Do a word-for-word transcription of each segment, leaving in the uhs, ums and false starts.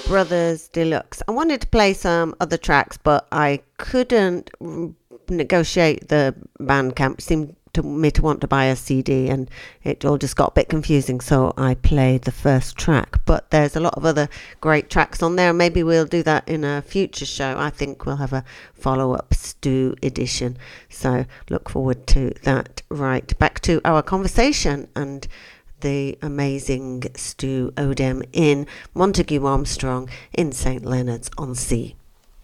Brothers Deluxe. I wanted to play some other tracks, but I couldn't negotiate the Bandcamp. It seemed to me to want to buy a C D, and it all just got a bit confusing, so I played the first track. But there's a lot of other great tracks on there. Maybe we'll do that in a future show. I think we'll have a follow-up Stu edition, so look forward to that. Right, back to our conversation and the amazing Stu Odem in Montague Armstrong in Saint Leonard's on Sea.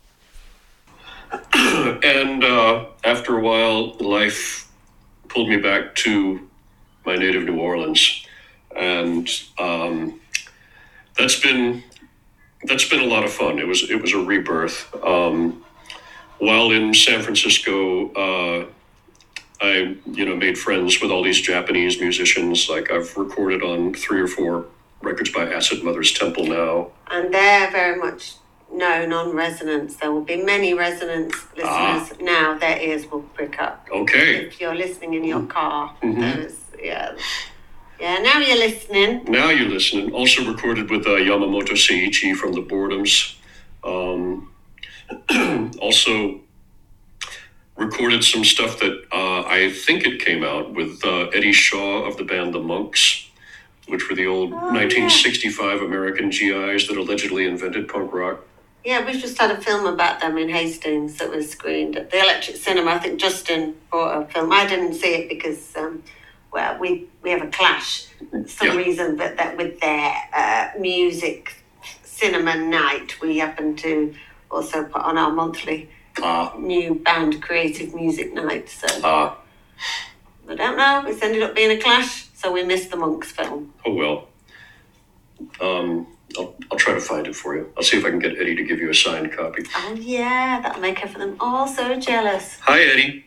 And uh, after a while, life pulled me back to my native New Orleans, and um, that's been that's been a lot of fun. It was it was a rebirth. Um, while in San Francisco, uh, I you know made friends with all these Japanese musicians. Like I've recorded on three or four records by Acid Mother's Temple now, and they're very much known on Resonance. There will be many Resonance listeners ah. now. Their ears will prick up. Okay. If you're listening in your car, mm-hmm. those, yeah, yeah. Now you're listening. Now you're listening. Also recorded with uh, Yamamoto Seiichi from the Boredoms. Um, also recorded some stuff that uh, I think it came out with uh, Eddie Shaw of the band The Monks, which were the old oh, nineteen sixty-five yeah. American G Is that allegedly invented punk rock. Yeah, we just had a film about them in Hastings that was screened at the Electric Cinema. I think Justin brought a film. I didn't see it because, um, well, we, we have a clash for some yeah. reason, but that with their uh, music cinema night, we happened to also put on our monthly ah. new band creative music night. So ah. I don't know. It's ended up being a clash, so we missed the Monks film. Oh, well. Um... I'll, I'll try to find it for you. I'll see if I can get Eddie to give you a signed copy. Oh, yeah, that'll make her for them all so jealous. Hi, Eddie.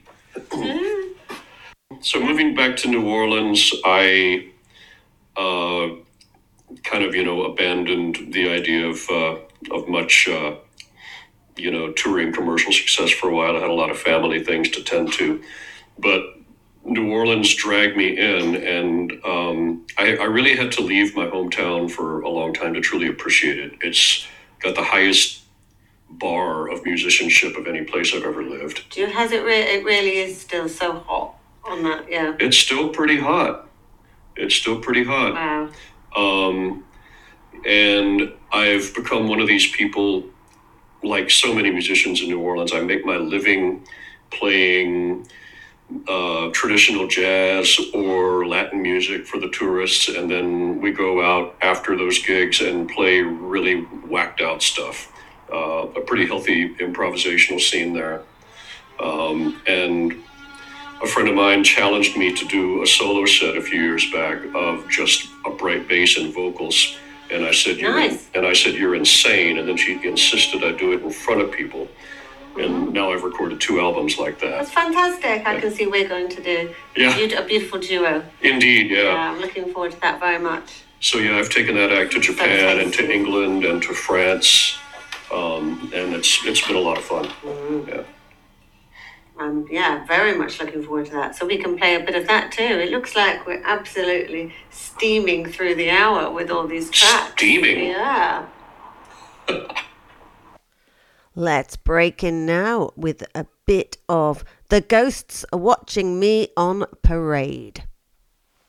So moving back to New Orleans, I uh, kind of, you know, abandoned the idea of, uh, of much, uh, you know, touring commercial success for a while. I had a lot of family things to tend to. But New Orleans dragged me in, and um, I, I really had to leave my hometown for a long time to truly appreciate it. It's got the highest bar of musicianship of any place I've ever lived. Do you, has it, re- it really is still so hot on that, yeah? It's still pretty hot. It's still pretty hot. Wow. Um, and I've become one of these people, like so many musicians in New Orleans. I make my living playing Uh, traditional jazz or Latin music for the tourists, and then we go out after those gigs and play really whacked out stuff. Uh, a pretty healthy improvisational scene there. Um, and a friend of mine challenged me to do a solo set a few years back of just upright bass and vocals, and I said, you're nice. and I said, you're insane. And then she insisted I do it in front of people. And now I've recorded two albums like that. That's fantastic. I can see we're going to do yeah. a beautiful duo. Indeed, yeah. Yeah, I'm looking forward to that very much. So yeah, I've taken that act to Japan and to England and to France, um, and it's it's been a lot of fun. Mm-hmm. Yeah. Um, yeah, very much looking forward to that. So we can play a bit of that too. It looks like we're absolutely steaming through the hour with all these tracks. Steaming? Yeah. Let's break in now with a bit of The Ghosts Are Watching Me on Parade.